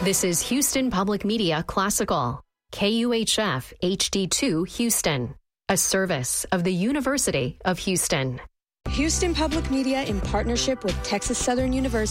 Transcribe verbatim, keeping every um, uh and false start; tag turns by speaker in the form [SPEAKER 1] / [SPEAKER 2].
[SPEAKER 1] This is Houston Public Media Classical, K U H F H D two Houston, a service of the University of Houston.
[SPEAKER 2] Houston Public Media, in partnership with Texas Southern University,